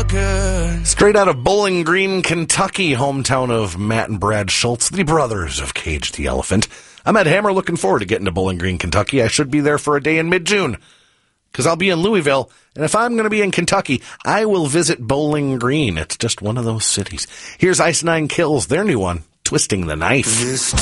sucker. Straight out of Bowling Green, Kentucky, hometown of Matt and Brad Schultz, the brothers of Cage the Elephant. I'm Ed Hammer, looking forward to getting to Bowling Green, Kentucky. I should be there for a day in mid-June, because I'll be in Louisville, and if I'm going to be in Kentucky, I will visit Bowling Green. It's just one of those cities. Here's Ice Nine Kills, their new one, Twisting the Knife. This